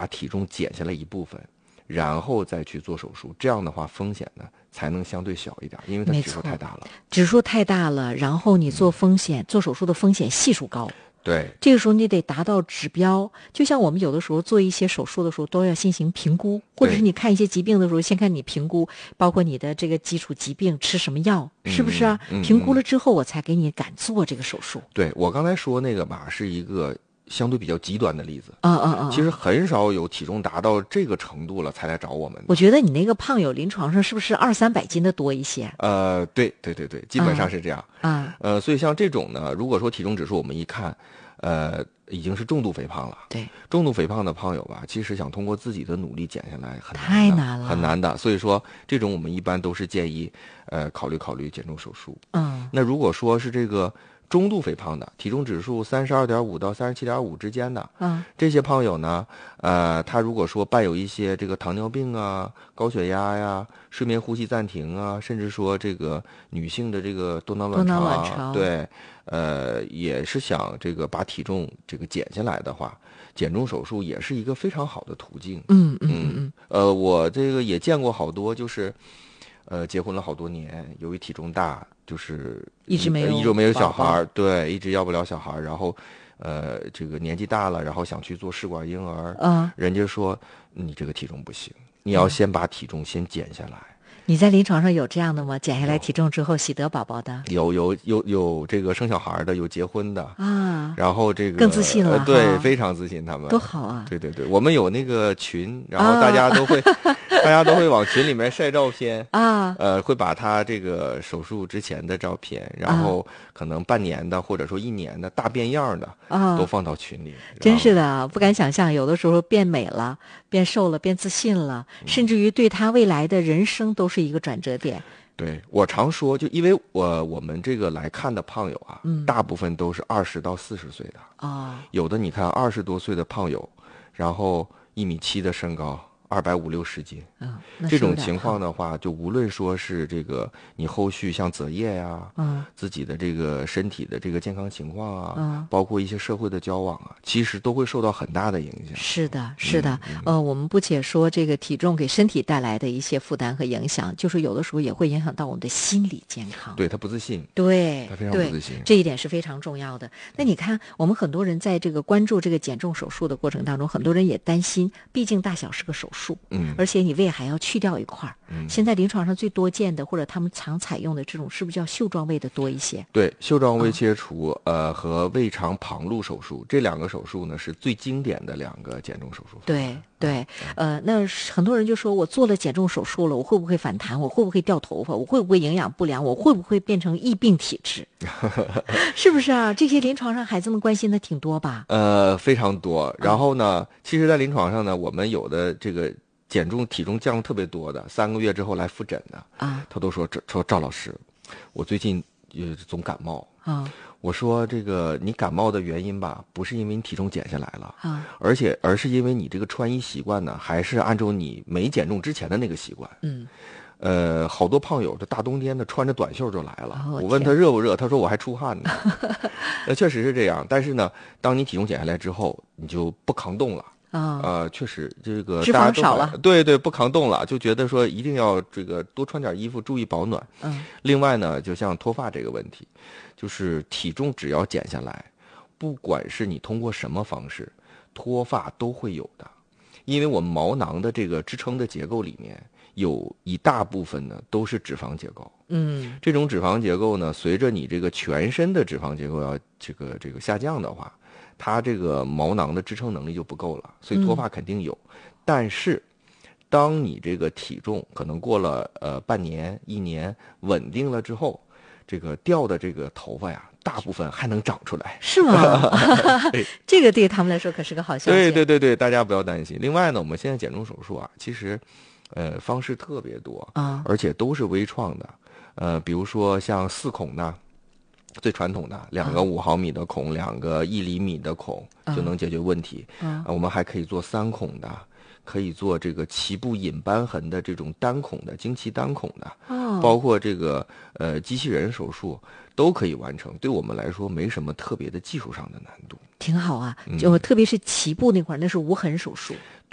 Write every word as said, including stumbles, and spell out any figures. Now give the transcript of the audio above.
把体重减下来一部分，然后再去做手术，这样的话风险呢才能相对小一点，因为它指数太大了。 指数太大了，然后你做风险、嗯、做手术的风险系数高。 对， 这个时候你得达到指标，就像我们有的时候做一些手术的时候都要进行评估，或者是你看一些疾病的时候先看你评估，包括你的这个基础疾病吃什么药，是不是啊、 嗯嗯、 评估了之后我才给你敢做这个手术。 对，我刚才说那个吧是一个相对比较极端的例子， 嗯嗯嗯， 其实很少有体重达到这个程度了才来找我们。 我觉得你那个胖友临床上是不是二三百斤的多一些？ 呃，对对对对，基本上是这样。 嗯， 呃，所以像这种呢，如果说体重指数我们一看，呃，已经是重度肥胖了。 对， 重度肥胖的胖友吧，其实想通过自己的努力减下来很难的， 太难了， 很难的。所以说，这种我们一般都是建议，呃，考虑考虑减重手术。 嗯， 那如果说是这个中度肥胖的，体重指数三十二点五到三十七点五之间的， 嗯， 这些胖友呢，呃，他如果说伴有一些这个糖尿病啊、高血压呀、睡眠呼吸暂停啊，甚至说这个女性的这个多囊卵巢， 多囊卵巢对，呃，也是想这个把体重这个减下来的话，减重手术也是一个非常好的途径。 嗯嗯嗯嗯， 呃，我这个也见过好多，就是，呃，结婚了好多年，由于体重大，就是一直没有一直没有小孩，对，一直要不了小孩，然后，呃，这个年纪大了，然后想去做试管婴儿， 嗯， 人家说你这个体重不行，你要先把体重先减下来。 你在临床上有这样的吗？减下来体重之后喜得宝宝的？ 有有有有这个生小孩的，有结婚的啊， 然后这个更自信了、 呃，对，非常自信，他们多好啊！ 对对对，我们有那个群，然后大家都会，啊、大家都会往群里面晒照片啊， 呃，会把他这个手术之前的照片，然后可能半年的或者说一年的大变样的啊，都放到群里。 真是的，不敢想象，有的时候变美了、变瘦了、变自信了，嗯、甚至于对他未来的人生都是一个转折点。 对，我常说，就因为我我们这个来看的胖友啊， 嗯、 大部分都是二十到四十岁的啊、哦， 有的你看二十多岁的胖友，然后一米七的身高。二百五六十斤， 嗯， 这种情况的话，就无论说是这个你后续像择业呀， 嗯， 自己的这个身体的这个健康情况啊， 嗯， 包括一些社会的交往啊，其实都会受到很大的影响。 是的，是的， 嗯、 呃，我们不且说这个体重给身体带来的一些负担和影响，就是有的时候也会影响到我们的心理健康。 对他不自信， 对， 他非常不自信， 这一点是非常重要的。那你看，我们很多人在这个关注这个减重手术的过程当中，很多人也担心，毕竟大小是个手术， 嗯， 而且你胃还要去掉一块儿。 嗯， 现在临床上最多见的，或者他们常采用的这种，是不是叫袖状胃的多一些？ 对，袖状胃切除，哦、呃，和胃肠旁路手术这两个手术呢，是最经典的两个减重手术。 对对，呃，那很多人就说，我做了减重手术了，我会不会反弹？我会不会掉头发？我会不会营养不良？我会不会变成易病体质？是不是啊？这些临床上孩子们关心的挺多吧？ 呃，非常多。然后呢，嗯、其实，在临床上呢，我们有的这个减重体重降特别多的，三个月之后来复诊的啊， 他都说这说赵老师，我最近呃总感冒啊。 我说这个你感冒的原因吧，不是因为你体重减下来了啊， 而且而是因为你这个穿衣习惯呢，还是按照你没减重之前的那个习惯。 嗯， 呃，好多胖友这大冬天的穿着短袖就来了， 哦、 我问他热不热，他说我还出汗呢。那确实是这样，但是呢，当你体重减下来之后，你就不抗冻了。 啊、 哦，呃，确实，这个脂肪少了， 对对，不抗冻了，就觉得说一定要这个多穿点衣服，注意保暖。 嗯， 另外呢，就像脱发这个问题，就是体重只要减下来，不管是你通过什么方式，脱发都会有的，因为我们毛囊的这个支撑的结构里面有一大部分呢都是脂肪结构。 嗯， 这种脂肪结构呢，随着你这个全身的脂肪结构要这个这个下降的话。它这个毛囊的支撑能力就不够了，所以脱发肯定有。嗯、但是，当你这个体重可能过了呃半年、一年稳定了之后，这个掉的这个头发呀，大部分还能长出来。 是吗？这个对他们来说可是个好消息。 对对对对，大家不要担心。另外呢，我们现在减重手术啊，其实呃方式特别多啊， 而且都是微创的。呃，比如说像四孔的。最传统的两个五毫米的孔，啊、两个一厘米的孔就能解决问题。 啊， 我们还可以做三孔的，可以做这个脐部隐瘢痕的这种单孔的经脐单孔的， 哦、 包括这个呃机器人手术都可以完成。对我们来说没什么特别的技术上的难度， 挺好啊。就特别是脐部那块，那是无痕手术。